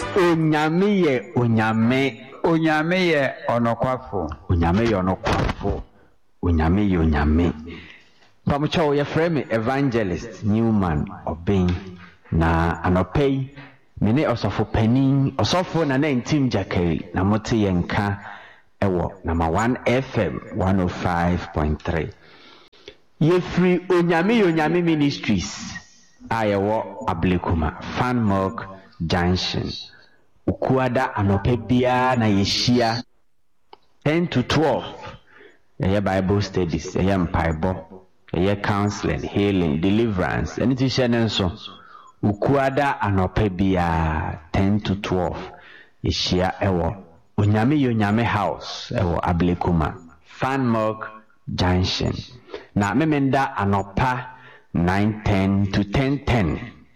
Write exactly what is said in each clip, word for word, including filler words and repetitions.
onyame ye onyame onyame ye onokwafo onyame ye onokwafo onyame ye onyame pamucho ye frame evangelist Newman Obeng na anopei mene osofo panin osofo na nineteen Jakari na mote yenka ewo number one F M one oh five point three ye free onyame ye onyame ministries ayewo Ablekuma Fanmok Junction ukuada anope bia na yeshia ten to twelve eye Bible studies eye mpaibo eye counseling healing deliverance anything shenenso ukuada anope bia ten to twelve yeshia ewo onyame yonyame house ewo Ablekuma Fanmok Junction na memenda anopa nine ten to ten ten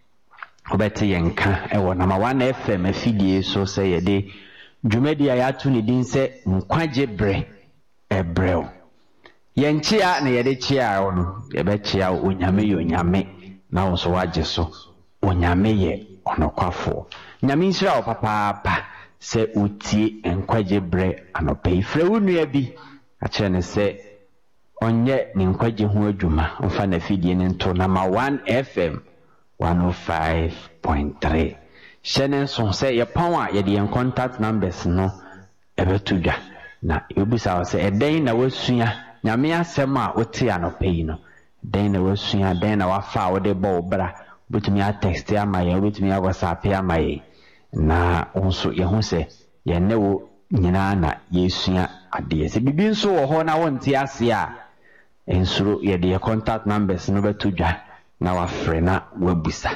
obeti yenka ewo number one F M afidie so say yede dwumadi ya atu ne din se nkwaje bre ebreo yenchia na yede chia ono yebe chia onyame yonyame na wonso waje so onyame ye onokwafo nyame nsira opapa pa se utie nkwaje bre anope ifre wunua bi a kire ne se onye ni nkwaje ho adwuma mfa na fidie ne nto number one F M one oh five point three shenen son say ye power ye de contact numbers no ebetudwa na yobusa wo say eden na wasua nyame asem a wote anope no den na wasua den na wafa wo de bo bra butumi a text amaye butumi a WhatsApp amaye na onso ye hu say ye ne wo nyina na yesua ade se bibi nso wo ho na wonte ase a ensuro ye de contact numbers no betudwa na wafre na wabusa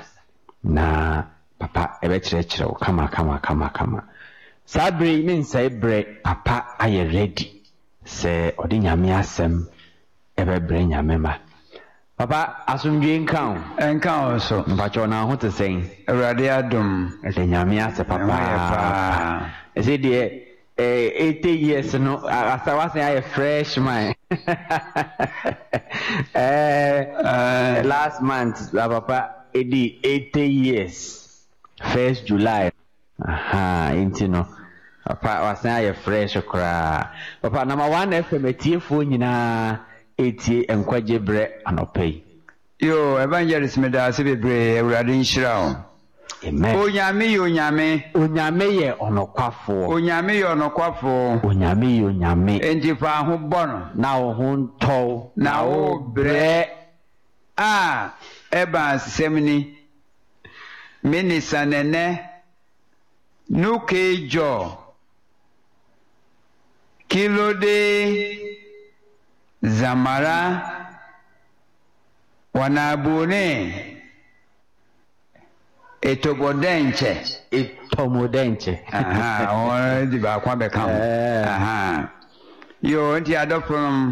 na papa ebe kire kire wo kama kama kama kama sabre min say bre papa aye ready se odi nyame asem ebe bre nyame ma papa asumdwe nkan enkan so mpacho na ho te sen awrade adom ede nyame ase papa ese de eh eighty years no asa wasen aye fresh man eh uh, last month papa edi eighty years first July aha intino papa wasen aye fresh kra papa number one F M etiefo nyina etie enkwaje bre anopei yo evangelist medase bebre awrade nhyira amen onyame yo onyame onyame ye onokwafo onyame ye onokwafo onyame ye onyame entifa ho bono na wo ho nto na wo bre ah eba semni minisanene nukejo kilode zamara wanabune etobodenche etomodenche aha o di ba kwa be kan aha yo nti adofrom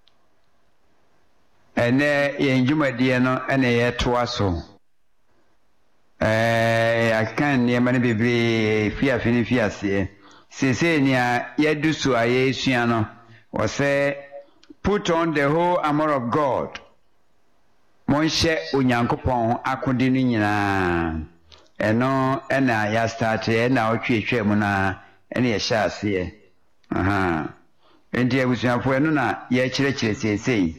ene yenjumadie no ene yetoa so eh akan ne mane bebre fia fini fia se sese ni a yedusu ayesua no o say put on the whole armor of God monshe onyankopon akode no nyina eno ena ya start ena otwetwe mu na ena ye sha ase aha enti abusuafo eno na ye kirekire sesei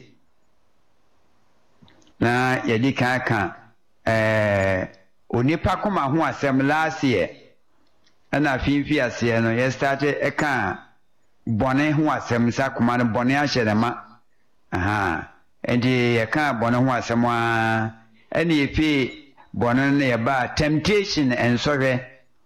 na ye di kaka eh onipa koma ho asem last year ena finfi ase no ye start eka bone ho asem sa koma no bone ahye de ma aha enti ye ka bone ho asem a ena ye fi bone ne ye ba temptation and sorry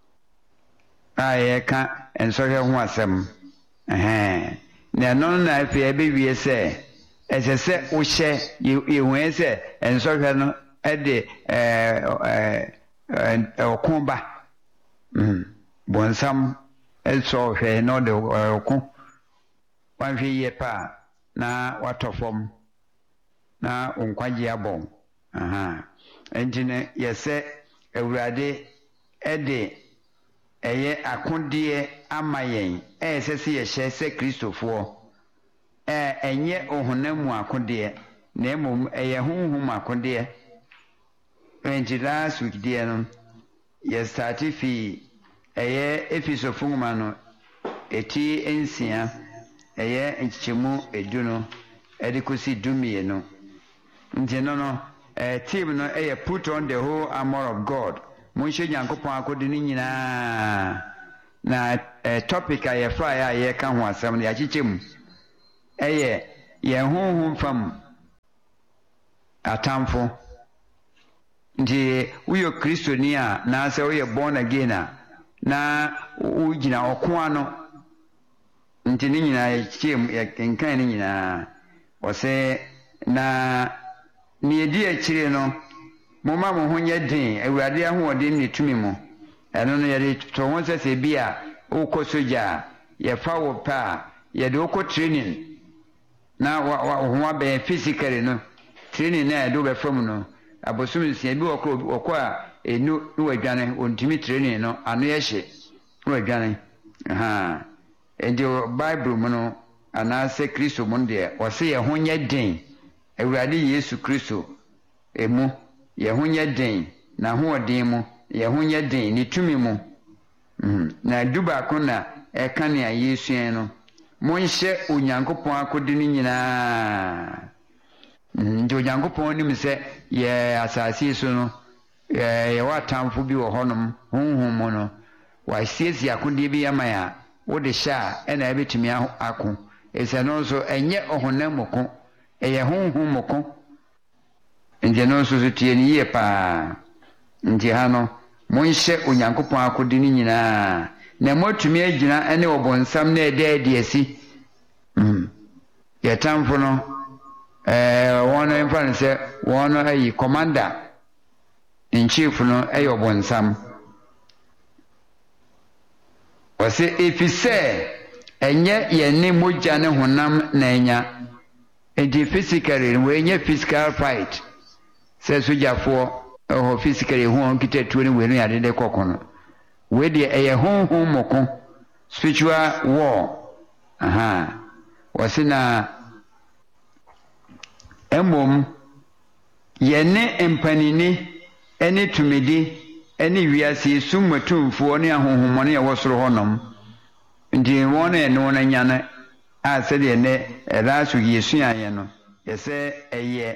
aye ka and sorry ho asem eh na no na fi e be wie se ese se wo hye ye hu se and sorry no e de eh eh okumba mm bonsam elso hwe no de oku wan hwe ye pa na watofom na onkwaje abon aha enjine yese awurade ede eye akondie amayen esese ye hye se kristofo eh enye ohonamu akondie na emom eye honhom akondie enjila sukidie no ye start fi ɛyɛ Efesofo nwoma no eti ensia ɛyɛ nkyɛmu edu no ɛde kosi dumienu nti no no eh, team no ɛyɛ put on the whole armor of God monhyɛ Nyankopɔn akode ne nyinaa na eh, topic a yɛfa a yɛka ho asɛm no yɛakyekyɛ mu ɛyɛ yɛn honhom fam atamfo nti woyɛ kristoni a na sɛ woyɛ born again a na wogyina ɔko ano nti ne nyinaa yɛkyɛ mu yɛkenkan ne nyinaa wɔsɛ na ne yɛdi akyire no momma mo ho nyɛ den awurade ahoɔden ne tumi mu ɛno no yɛde to ho sɛ sɛ bi a wokɔ sogya a yɛfa wo pɛ a yɛde wokɔ training na wo ho abɛyɛ physically no training na yɛde wobɛfa mu no abosom nsia bi wɔkɔ a ɛnu ne wadwane ɔntumi training no ano yɛhye ne wadwane aha ɛnti Bible mu no anaasɛ Kristo mu no deɛ ɔsɛ yɛ ho nyɛ den awurade Yesu Kristo emu yɛ ho nyɛ den na hoɔden mu yɛ ho nyɛ den ne tumi mu mm. na du baako na ɛka nea yɛsua no monhyɛ Onyankopɔn akode no nyinaa nti Onyankopɔn nim sɛ yɛ asase so no yɛwɔ atamfo bi wɔ hɔnom honhom mu no wasiesie akodeɛ bi ama yɛ a wode hyɛ a ɛna ɛbɛtumi ako ɛsɛ no nso ɛnyɛ ɔhonam mu ko ɛyɛ honhom mu ko nti no nso so tie ne yie paa nti ha no monhyɛ Onyankopɔn akode no nyinaa na moatumi agyina ɛne ɔbɔnsam na ɛda adi asi yɛtamfo no wɔn no mfa no sɛ wɔn no ayi commander in chief no ɛyɛ ɔbɔnsam wɔsɛ ɛfiri sɛ ɛnyɛ yɛne mogya ne honam na ɛnya ɛnti physically wɔnyɛ physical fight sɛ sogyafoɔ ɛwɔ physically ho nkita tuo ne wɛnu yɛade de kɔkɔ no wei deɛ ɛyɛ honhom mmɔko spiritual war aha wɔsɛ na mmom yɛne mpanini ɛne tumidi ɛne wiase sum matumfoɔ ne ahohomɔne a ɛwɔ soro hɔnom nti wɔn ɛne wɔn anyane a sɛdeɛ ne ɛda so yɛsuaeɛ no yɛsɛ ɛyɛ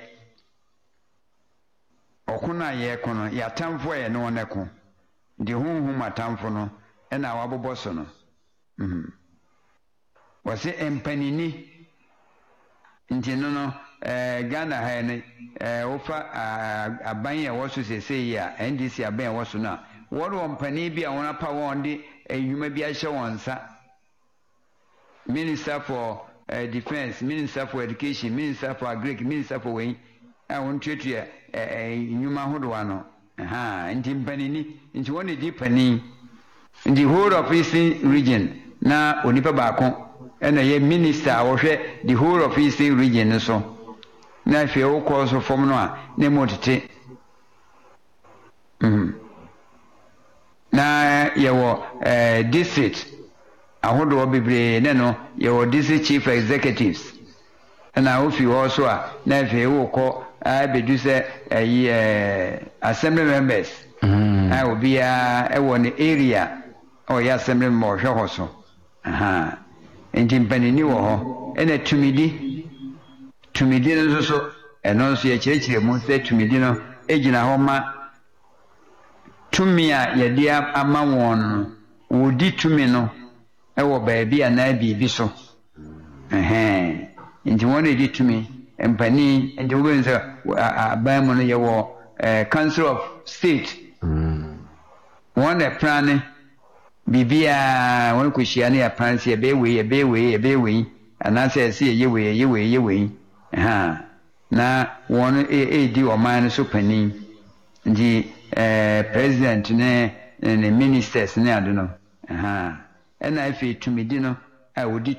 ɔko no a yɛko no yɛatamfo a yɛne wɔn ɛko nti honhom atamfo no ɛna wabobɔ so no wɔsɛ mpanini nti no no ɛɛ Ghana ha no ɛɛ wofa aban a ɛwɔ so sesei yi a N D C aban a ɛwɔ so no a wɔn wɔ mpanin bi a wɔn apa wɔn de nnwuma bi ahyɛ wɔn nsa Minister for uh, Defence, Minister for Education, Minister for Agric, Minister for Wayne a wɔn tuatua ɛɛ nnwuma ahodoɔ ano ɛhaa nti mpanini nti wɔn na di panin nti whole of Eastern region na onipa baako ɛna yɛ minister a wɔhwɛ the whole of Eastern region no so na afei wokɔ so fam no a na mu tete mm. na yɛwɔ uh, district ahodoɔ bebree ne no yɛwɔ district chief executives ɛna wofi hɔ so a na afei wokɔ abɛdu sɛ ɛyi assembly members a obiara ɛwɔ ne area a ɔyɛ assembly member ɔhwɛ hɔ so aha nti mpanini wɔ hɔ ɛna tumidi tumidi no nso so ɛno nso yɛkyerɛkyerɛ mu sɛ tumidi no gyina hɔ ma tumi a yɛde ama wɔn no wɔdi tumi no ɛwɔ baabi anaa biribi so ɛhɛn nti wɔn na di tumi mpanin nti wobɛhu sɛ aban mu no yɛwɔ council of state wɔn na plan ne biribiaa wɔn kɔhyia ne yɛplan sɛ yɛbɛyɛ wei yɛbɛyɛ wei yɛbɛyɛ wei anaasɛ ɛsɛ yɛyɛ wei yɛyɛ wei yɛyɛ wei ɛha na wɔn ɛredi ɔman no so panin nti ɛɛ president ne ne ministers ne ade no ɛha ɛna afei tumidi no a wɔdi